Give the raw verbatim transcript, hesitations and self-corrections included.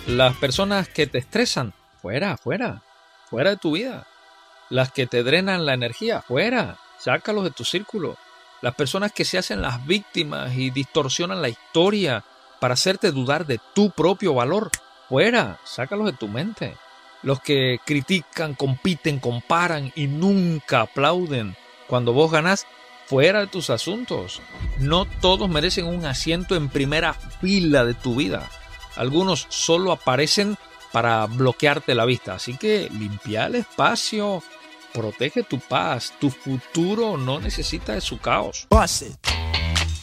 Las personas que te estresan, fuera, fuera, fuera de tu vida. Las que te drenan la energía, fuera, sácalos de tu círculo. Las personas que se hacen las víctimas y distorsionan la historia para hacerte dudar de tu propio valor, fuera, sácalos de tu mente. Los que critican, compiten, comparan y nunca aplauden cuando vos ganás, fuera de tus asuntos. No todos merecen un asiento en primera fila de tu vida. Algunos solo aparecen para bloquearte la vista. Así que limpia el espacio, protege tu paz. Tu futuro no necesita de su caos. Bust it.